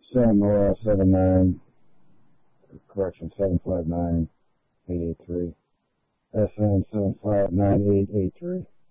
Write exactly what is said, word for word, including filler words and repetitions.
Sam Morrell, seven nine, correction, seven five nine eight eight three. S N seven five nine eight eight three.